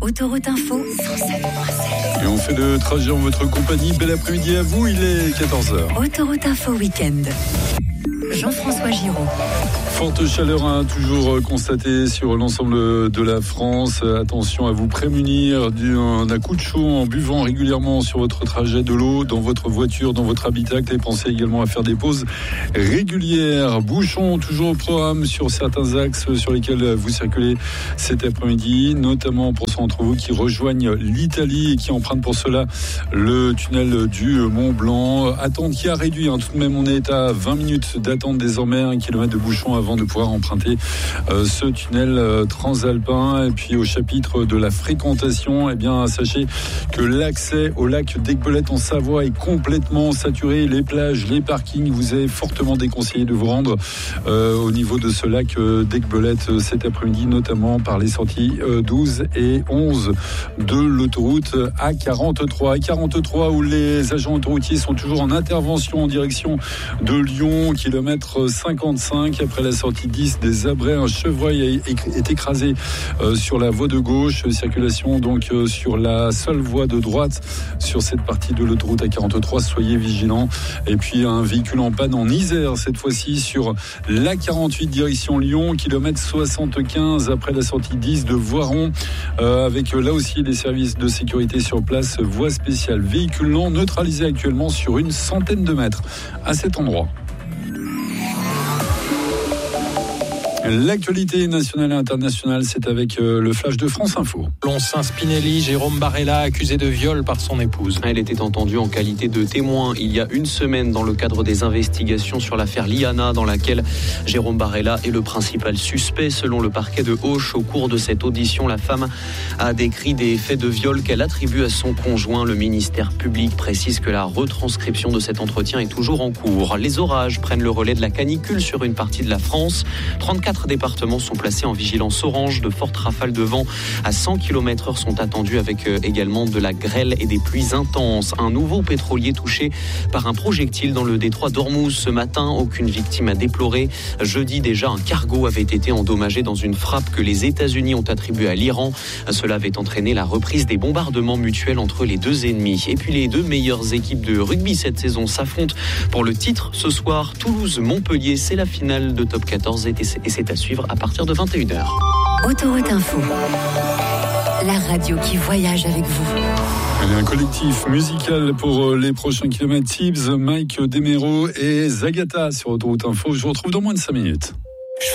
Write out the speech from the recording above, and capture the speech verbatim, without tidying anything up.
Autoroute Info, cent sept point sept. Et on fait le trajet en votre compagnie. Bel après-midi à vous, il est quatorze heures. Autoroute Info Week-end. Jean-François Giraud. Forte chaleur a toujours constatée sur l'ensemble de la France. Attention à vous prémunir d'un coup de chaud en buvant régulièrement sur votre trajet de l'eau, dans votre voiture, dans votre habitacle. Et pensez également à faire des pauses régulières. Bouchons toujours au programme sur certains axes sur lesquels vous circulez cet après-midi, notamment pour ceux d'entre vous qui rejoignent l'Italie et qui empruntent pour cela le tunnel du Mont Blanc. Attente qui a réduit, hein. Tout de même on est à vingt minutes d'attente désormais, un kilomètre de bouchon avant de pouvoir emprunter euh, ce tunnel euh, transalpin. Et puis au chapitre de la fréquentation, eh bien sachez que l'accès au lac d'Aiguebelette en Savoie est complètement saturé. Les plages, les parkings, vous est fortement déconseillé de vous rendre euh, au niveau de ce lac euh, d'Aiguebelette euh, cet après-midi, notamment par les sorties euh, douze et onze de l'autoroute A quarante-trois. A quarante-trois où les agents autoroutiers sont toujours en intervention en direction de Lyon, kilomètre cinquante-cinq. Après la sortie dix des Abrets, un chevreuil est écrasé euh, sur la voie de gauche. Circulation donc euh, sur la seule voie de droite sur cette partie de l'autoroute A quarante-trois. Soyez vigilants. Et puis un véhicule en panne en Isère, cette fois-ci sur l'A quarante-huit direction Lyon, kilomètre soixante-quinze après la sortie dix de Voiron, euh, avec là aussi des services de sécurité sur place. Voie spéciale véhicule lent neutralisé actuellement sur une centaine de mètres à cet endroit. L'actualité nationale et internationale, c'est avec euh, le flash de France Info. Loncin Spinelli, Jérôme Barella, accusé de viol par son épouse. Elle était entendue en qualité de témoin il y a une semaine dans le cadre des investigations sur l'affaire Liana, dans laquelle Jérôme Barella est le principal suspect selon le parquet de Auch. Au cours de cette audition, la femme a décrit des faits de viol qu'elle attribue à son conjoint. Le ministère public précise que la retranscription de cet entretien est toujours en cours. Les orages prennent le relais de la canicule sur une partie de la France. trente-quatre départements sont placés en vigilance orange. De fortes rafales de vent à cent kilomètres heure sont attendues, avec également de la grêle et des pluies intenses. Un nouveau pétrolier touché par un projectile dans le détroit d'Ormuz ce matin. Aucune victime à déplorer. Jeudi déjà, un cargo avait été endommagé dans une frappe que les États-Unis ont attribuée à l'Iran. Cela avait entraîné la reprise des bombardements mutuels entre les deux ennemis. Et puis les deux meilleures équipes de rugby cette saison s'affrontent pour le titre ce soir. Toulouse-Montpellier, c'est la finale de Top quatorze et c'est à suivre à partir de vingt et une heures. Autoroute Info, la radio qui voyage avec vous. Allez, un collectif musical pour les prochains kilomètres. Tibbs, Mike Demero et Zagata sur Autoroute Info. Je vous retrouve dans moins de cinq minutes.